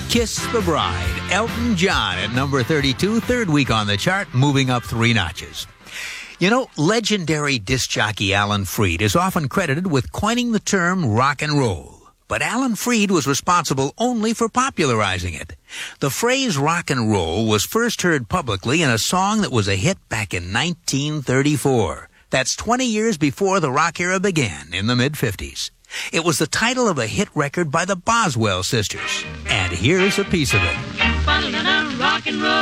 Kiss the Bride, Elton John at number 32, third week on the chart, moving up 3 notches. You know, legendary disc jockey Alan Freed is often credited with coining the term rock and roll. But Alan Freed was responsible only for popularizing it. The phrase rock and roll was first heard publicly in a song that was a hit back in 1934. That's 20 years before the rock era began in the mid-50s. It was the title of a hit record by the Boswell sisters. And here's a piece of it. Rock and roll.